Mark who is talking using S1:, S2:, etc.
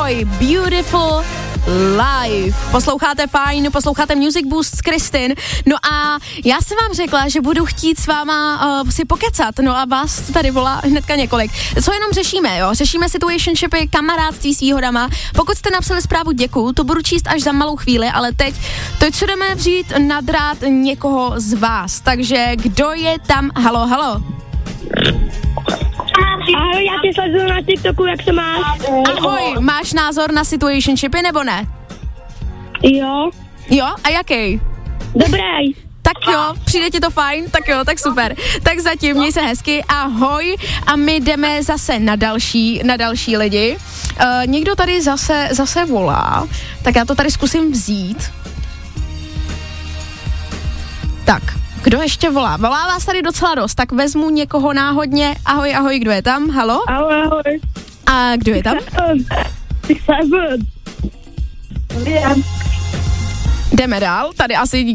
S1: Ahoj, Beautiful Life. Posloucháte Fajn, posloucháte Music Boost s Kristin. No a já jsem vám řekla, že budu chtít s váma si pokecat, no a vás tady volá hnedka několik. Co jenom řešíme, jo? Řešíme situationshipy, kamarádství s výhodama. Pokud jste napsali zprávu, děkuju, to budu číst až za malou chvíli, ale teď se jdeme vzít na drát někoho z vás. Takže kdo je tam? Halo, halo.
S2: Ahoj, já tě sleduju na TikToku, jak se máš?
S1: Ahoj, máš názor na situationshipy nebo ne?
S2: Jo.
S1: Jo, a jaký?
S2: Dobrý.
S1: Tak jo, přijde ti to fajn? Tak jo, tak super. Tak zatím, měj se hezky, ahoj. A my jdeme zase na další lidi. Někdo tady zase volá, tak já to tady zkusím vzít. Tak, kdo ještě volá? Volá vás tady docela dost, tak vezmu někoho náhodně. Ahoj, ahoj, kdo je tam? Halo?
S2: Ahoj.
S1: A kdo je tam? Jdeme dál, tady asi